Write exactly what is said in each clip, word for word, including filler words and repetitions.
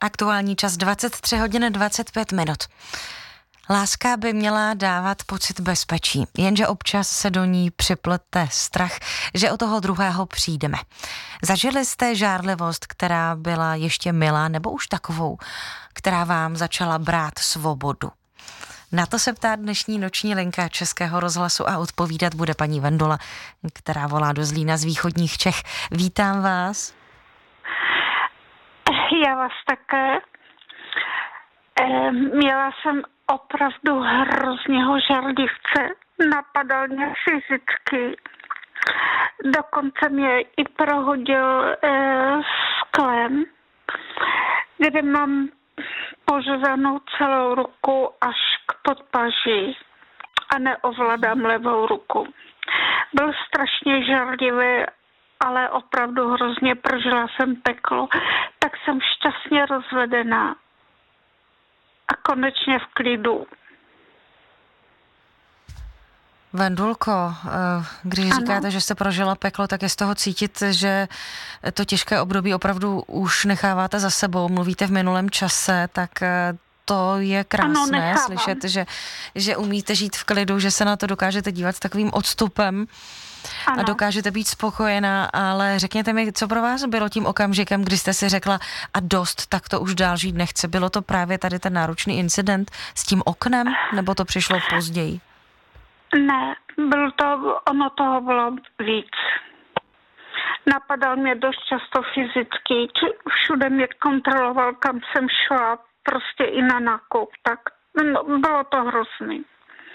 Aktuální čas dvacet tři hodin dvacet pět minut. Láska by měla dávat pocit bezpečí, jenže občas se do ní připlete strach, že o toho druhého přijdeme. Zažili jste žárlivost, která byla ještě milá, nebo už takovou, která vám začala brát svobodu? Na to se ptá dnešní noční linka Českého rozhlasu a odpovídat bude paní Vendula, která volá do Zlína z východních Čech. Vítám vás. Já vás také. Měla jsem opravdu hrozného žardivce. Napadal mě fyzicky. Dokonce mě i prohodil e, sklem, kde mám pořezanou celou ruku až k podpaži a neovládám levou ruku. Byl strašně žardivý, ale opravdu hrozně prožila jsem peklo. Tak jsem šťastně rozvedená a konečně v klidu. Vendulko, když ano. říkáte, že jste prožila peklo, tak je z toho cítit, že to těžké období opravdu už necháváte za sebou. Mluvíte v minulém čase, tak to je krásné ano, slyšet, že, že umíte žít v klidu, že se na to dokážete dívat s takovým odstupem ano. a dokážete být spokojená, ale řekněte mi, co pro vás bylo tím okamžikem, kdy jste si řekla a dost, tak to už dál žít nechce. Bylo to právě tady ten náročný incident s tím oknem, nebo to přišlo později? Ne, bylo to, ono toho bylo víc. Napadal mě dost často fyzicky, všude mě kontroloval, kam jsem šla, prostě i na nákup, tak no, bylo to hrozný.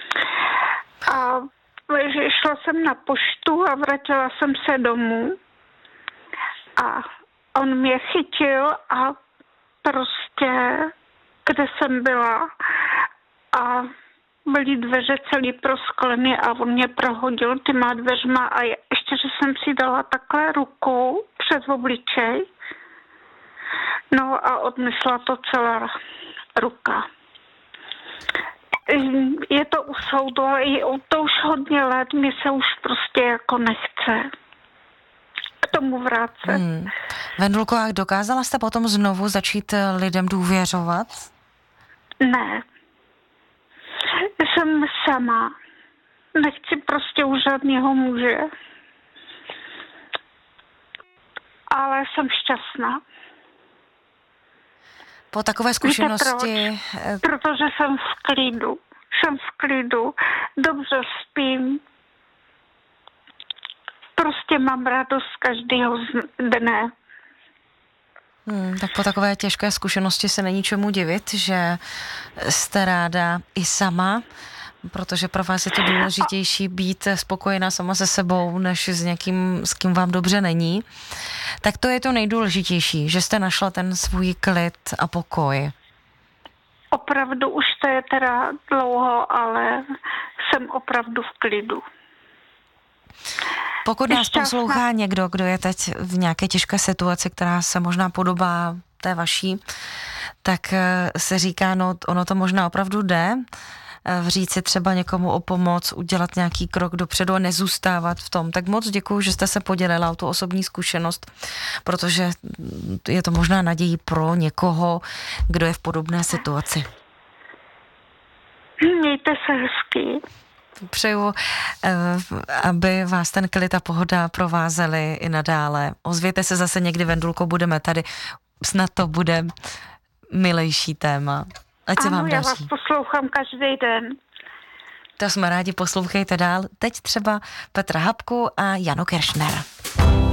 A šla jsem na poštu a vrátila jsem se domů a on mě chytil a prostě, kde jsem byla a byly dveře celý prosklený a on mě prohodil těma dveřma a ještě, že jsem si dala takhle rukou přes obličej. No a odnesla to celá ruka. Je to u soudu, ale to už hodně let, mi se už prostě jako nechce k tomu vrátit. Hmm. Vendulko, a dokázala jste potom znovu začít lidem důvěřovat? Ne. Jsem sama. Nechci prostě u žádného muže. Ale jsem šťastná. Po takové zkušenosti... Víte proč? Protože jsem v klidu. Jsem v klidu. Dobře spím. Prostě mám radost každého dne. Hmm, tak po takové těžké zkušenosti se není čemu divit, že jste ráda i sama, protože pro vás je to důležitější být spokojená sama se sebou, než s někým, s kým vám dobře není. Tak to je to nejdůležitější, že jste našla ten svůj klid a pokoj. Opravdu už to je teda dlouho, ale jsem opravdu v klidu. Pokud nás poslouchá někdo, kdo je teď v nějaké těžké situaci, která se možná podobá té vaší, tak se říká, no ono to možná opravdu jde, říct si třeba někomu o pomoc, udělat nějaký krok dopředu a nezůstávat v tom. Tak moc děkuju, že jste se podělila o tu osobní zkušenost, protože je to možná nadějí pro někoho, kdo je v podobné situaci. Mějte se hezky. Přeju, aby vás ten klid a pohoda provázely i nadále. Ozvěte se zase někdy, Vendulko, budeme tady. Snad to bude milejší téma. Ať se ano, vám daří. Já vás poslouchám každý den. To jsme rádi, poslouchejte dál. Teď třeba Petra Habku a Janu Kiršner.